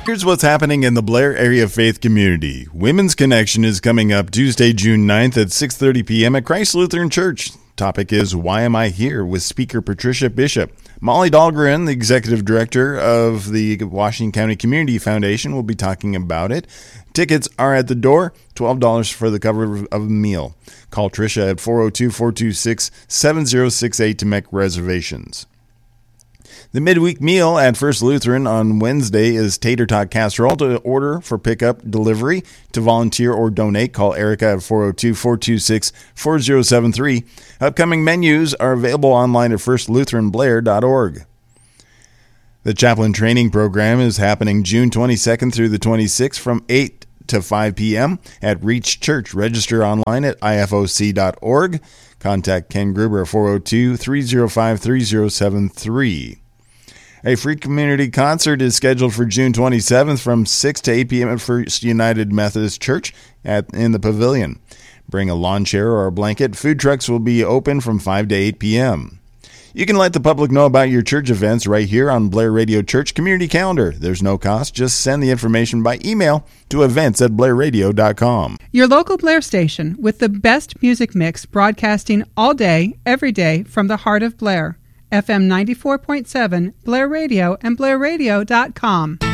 Here's what's happening in the Blair Area Faith Community. Women's Connection is coming up Tuesday, June 9th at 6:30 p.m. at Christ Lutheran Church. Topic is Why Am I Here? With speaker Patricia Bishop. Molly Dahlgren, the executive director of the Washington County Community Foundation, will be talking about it. Tickets are at the door, $12 for the cover of a meal. Call Tricia at 402-426-7068 to make reservations. The midweek meal at First Lutheran on Wednesday is tater tot casserole. To order for pickup, delivery, to volunteer or donate, call Erica at 402-426-4073. Upcoming menus are available online at firstlutheranblair.org. The chaplain training program is happening June 22nd through the 26th from 8 to 5 p.m. at Reach Church. Register online at ifoc.org. Contact Ken Gruber at 402-305-3073. A free community concert is scheduled for June 27th from 6 to 8 p.m. at First United Methodist Church in the Pavilion. Bring a lawn chair or a blanket. Food trucks will be open from 5 to 8 p.m. You can let the public know about your church events right here on Blair Radio Church Community Calendar. There's no cost. Just send the information by email to events@blairradio.com. Your local Blair station with the best music mix broadcasting all day, every day from the heart of Blair. FM 94.7, Blair Radio, and BlairRadio.com.